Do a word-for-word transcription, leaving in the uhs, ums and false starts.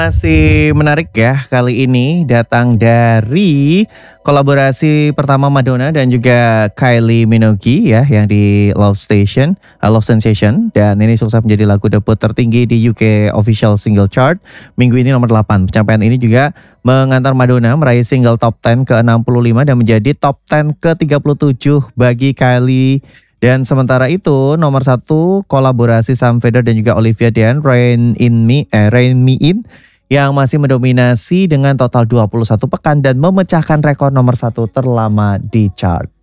Masih menarik ya, kali ini datang dari kolaborasi pertama Madonna dan juga Kylie Minogue ya yang di Love Station, uh, Love Sensation, dan ini sukses menjadi lagu debut tertinggi di U K Official Single Chart minggu ini nomor delapan. Pencapaian ini juga mengantar Madonna meraih single top sepuluh ke enam puluh lima dan menjadi top sepuluh ke tiga puluh tujuh bagi Kylie. Dan sementara itu nomor satu kolaborasi Sam Feder dan juga Olivia Dean, Rain in Me, eh, Rain Me In yang masih mendominasi dengan total dua puluh satu pekan dan memecahkan rekor nomor satu terlama di chart.